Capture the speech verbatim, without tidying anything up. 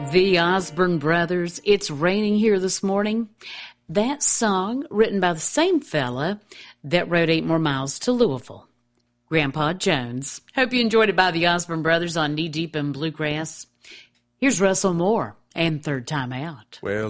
The Osborne Brothers, It's Raining Here This Morning. That song written by the same fella that wrote Eight More Miles to Louisville, Grandpa Jones. Hope you enjoyed it by the Osborne Brothers on Knee Deep in Bluegrass. Here's Russell Moore and Third Time Out. Well,